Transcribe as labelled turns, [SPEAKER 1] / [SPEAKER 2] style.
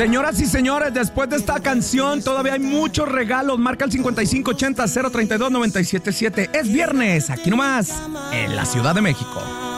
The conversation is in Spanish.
[SPEAKER 1] Señoras y señores, después de esta canción todavía hay muchos regalos. Marca el 5580-032-977. Es viernes, aquí nomás, en la Ciudad de México.